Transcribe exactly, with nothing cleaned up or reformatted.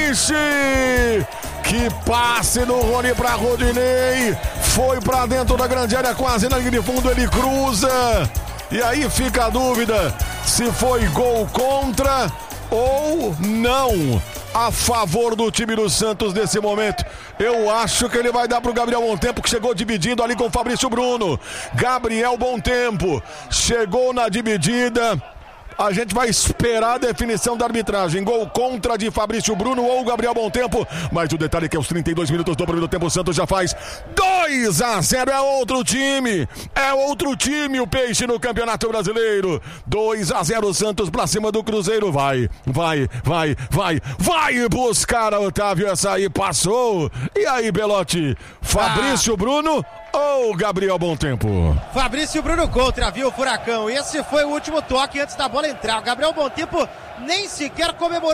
Peixe! Que passe do Rony pra Rodinei. Foi pra dentro da grande área, quase na linha de fundo, ele cruza. E aí fica a dúvida se foi gol contra ou não a favor do time do Santos nesse momento. Eu acho que ele vai dar pro Gabriel Bontempo, que chegou dividindo ali com o Fabrício Bruno. Gabriel Bontempo chegou na dividida. A gente vai esperar a definição da arbitragem. Gol contra de Fabrício Bruno ou Gabriel Bontempo. Mas o detalhe é que aos trinta e dois minutos do primeiro tempo o Santos já faz dois a zero. É outro time. É outro time o Peixe no Campeonato Brasileiro. dois a zero Santos pra cima do Cruzeiro. Vai, vai, vai, vai. Vai buscar a Otávio. Essa aí passou. E aí, Belotti? Fabrício ah. Bruno ou Gabriel Bontempo? Fabrício Bruno contra, viu, Furacão? Esse foi o último toque antes da bola entrar. O Gabriel Bontempo nem sequer comemorou.